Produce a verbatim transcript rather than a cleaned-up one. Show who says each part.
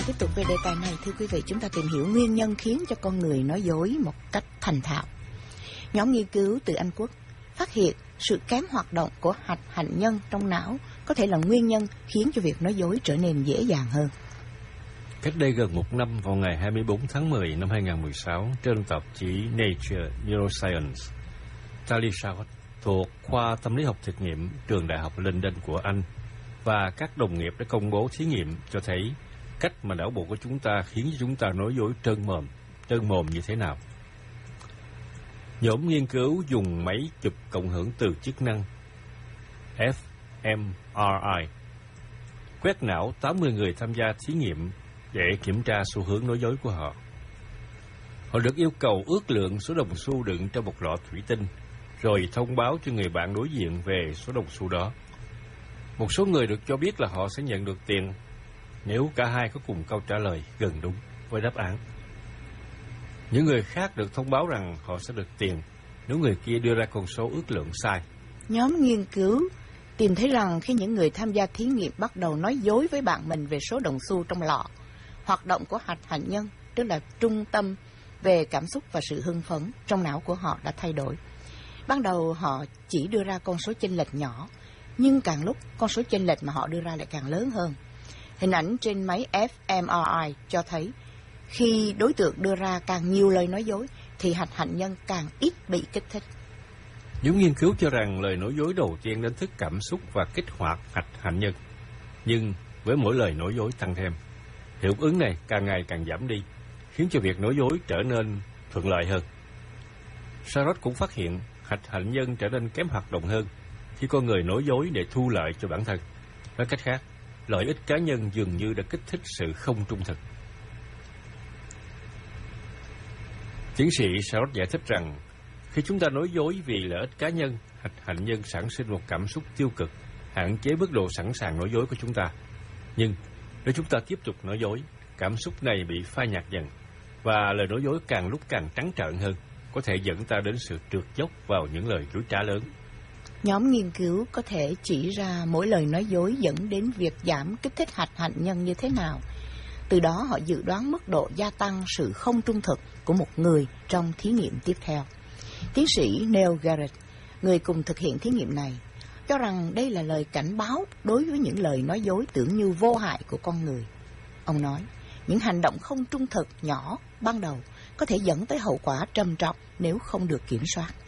Speaker 1: tiếp tục về đề tài này, thưa quý vị, chúng ta tìm hiểu nguyên nhân khiến cho con người nói dối một cách thành thạo. Nhóm nghiên cứu từ Anh Quốc phát hiện sự kém hoạt động của hạch hạnh nhân trong não có thể là nguyên nhân khiến cho việc nói dối trở nên dễ dàng hơn.
Speaker 2: Cách đây gần một năm, vào ngày hai mươi bốn tháng mười năm hai nghìn không trăm mười sáu, trên tạp chí Nature Neuroscience, Tali Sharot thuộc khoa tâm lý học thực nghiệm trường đại học London của Anh và các đồng nghiệp đã công bố thí nghiệm cho thấy cách mà não bộ của chúng ta khiến cho chúng ta nói dối trơn mồm, trơn mồm như thế nào. Nhóm nghiên cứu dùng máy chụp cộng hưởng từ chức năng F M R I quét não tám mươi người tham gia thí nghiệm để kiểm tra xu hướng nói dối của họ. Họ được yêu cầu ước lượng số đồng xu đựng trong một lọ thủy tinh, rồi thông báo cho người bạn đối diện về số đồng xu đó. Một số người được cho biết là họ sẽ nhận được tiền nếu cả hai có cùng câu trả lời gần đúng với đáp án. Những người khác được thông báo rằng họ sẽ được tiền nếu người kia đưa ra con số ước lượng sai.
Speaker 1: Nhóm nghiên cứu tìm thấy rằng khi những người tham gia thí nghiệm bắt đầu nói dối với bạn mình về số đồng xu trong lọ, hoạt động của hạch hạnh nhân, tức là trung tâm về cảm xúc và sự hưng phấn trong não của họ đã thay đổi. Ban đầu họ chỉ đưa ra con số chênh lệch nhỏ, nhưng càng lúc con số chênh lệch mà họ đưa ra lại càng lớn hơn. Hình ảnh trên máy F M R I cho thấy khi đối tượng đưa ra càng nhiều lời nói dối thì hạch hạnh nhân càng ít bị kích thích.
Speaker 2: Những nghiên cứu cho rằng lời nói dối đầu tiên đánh thức cảm xúc và kích hoạt hạch hạnh nhân, nhưng với mỗi lời nói dối tăng thêm, hiệu ứng này càng ngày càng giảm đi, khiến cho việc nói dối trở nên thuận lợi hơn. Sharot cũng phát hiện hạch hạnh nhân trở nên kém hoạt động hơn khi con người nói dối để thu lợi cho bản thân. Nói cách khác, lợi ích cá nhân dường như đã kích thích sự không trung thực. Tiến sĩ Sharot giải thích rằng khi chúng ta nói dối vì lợi ích cá nhân, hạch hạnh nhân sản sinh một cảm xúc tiêu cực, hạn chế mức độ sẵn sàng nói dối của chúng ta. Nhưng nếu chúng ta tiếp tục nói dối, cảm xúc này bị phai nhạt dần, và lời nói dối càng lúc càng trắng trợn hơn, có thể dẫn ta đến sự trượt dốc vào những lời dối trá lớn.
Speaker 1: Nhóm nghiên cứu có thể chỉ ra mỗi lời nói dối dẫn đến việc giảm kích thích hạch hạnh nhân như thế nào. Từ đó họ dự đoán mức độ gia tăng sự không trung thực của một người trong thí nghiệm tiếp theo. Tiến sĩ Neil Garrett, người cùng thực hiện thí nghiệm này, cho rằng đây là lời cảnh báo đối với những lời nói dối tưởng như vô hại của con người. Ông nói, những hành động không trung thực nhỏ ban đầu có thể dẫn tới hậu quả trầm trọng nếu không được kiểm soát.